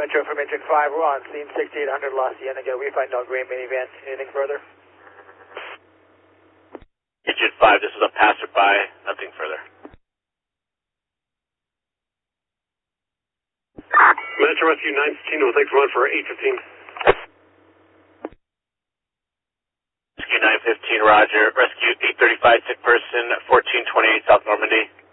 Metro for Matrix 5, we're on scene 6800 La Cienega. We find no gray minivan. Anything further? Agent 5, this is a passerby, nothing further. Metro Rescue 915, we'll take one for 815. Rescue 915, roger. Rescue 835, sick person, 1428 South Normandy.